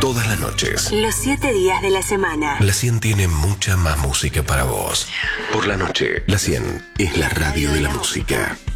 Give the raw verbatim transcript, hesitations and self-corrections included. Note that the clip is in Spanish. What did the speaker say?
todas las noches. Los siete días de la semana. La cien tiene mucha más música para vos. Por la noche, la cien es la radio de la música.